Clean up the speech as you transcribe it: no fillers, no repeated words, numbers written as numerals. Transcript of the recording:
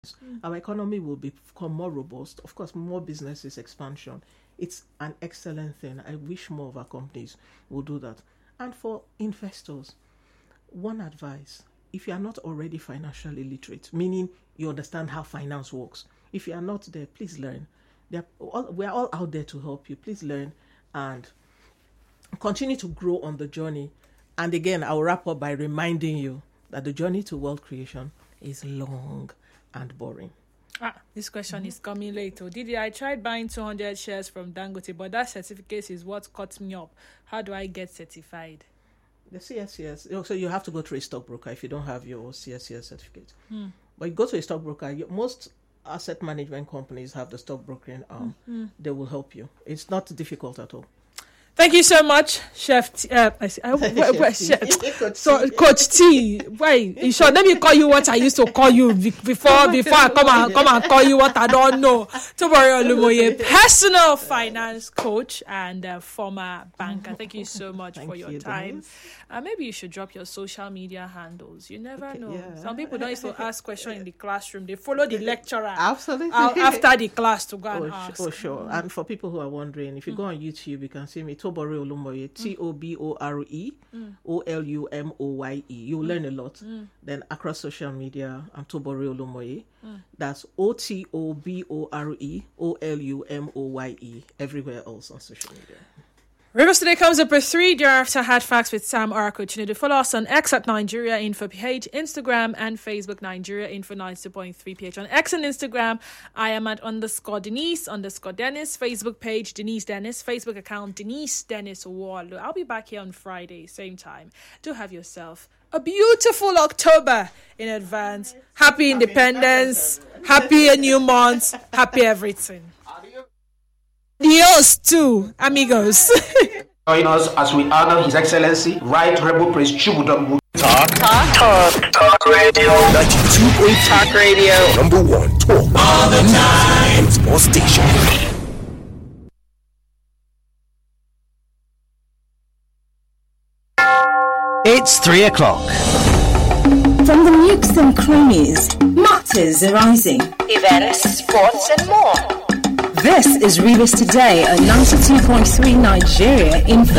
our economy will become more robust. Of course, more businesses expansion. It's an excellent thing. I wish more of our companies will do that. And for investors, one advice: if you are not already financially literate, meaning you understand how finance works, if you are not there, please learn. We are all out there to help you. Please learn and continue to grow on the journey. And again, I'll wrap up by reminding you that the journey to wealth creation is long and boring. This question is coming later. Didi, I tried buying 200 shares from Dangote, but that certificate is what caught me up. How do I get certified? The CSCS. So you have to go to a stockbroker if you don't have your CSCS certificate. But you go to a stockbroker. Most asset management companies have the stockbrokering arm. They will help you. It's not difficult at all. Thank you so much, Chef T. Coach T. Wait, in short, let me call you what I used to call you before I come and call you what I don't know. Tobori Olumoye, personal finance coach and former banker. Thank you so much for your time. Maybe you should drop your social media handles. You never know. Yeah. Some people don't used to ask questions in the classroom. They follow the lecturer absolutely after the class to go and ask. Oh, sure. And for people who are wondering, if you go on YouTube, you can see me, Tobore Olumoye, Tobore Olumoye. You'll learn a lot. Then across social media, I'm Tobore Olumoye. That's Otobore Olumoye everywhere else on social media. Rivers Today comes up with 3 thereafter Hard Facts with Sam Oracle. To follow us on X at Nigeria Info PH, Instagram and Facebook Nigeria Info 92.3 PH. On X and Instagram, I am at _Denise _Dennis. Facebook page Denise Dennis. Facebook account Denise Dennis Wall. I'll be back here on Friday, same time. Do have yourself a beautiful October in advance. Happy Independence. Happy new month. Happy everything. Dios too, amigos. Join us as we honor His Excellency Right Rebel Prince Chubudogbu. Talk radio. 92.3 Talk Radio. Number 1 talk all the time. And sports station. It's 3 o'clock. From the nooks and crannies, matters arising, events, sports, and more. This is Rebus Today on 92.3 Nigeria Info.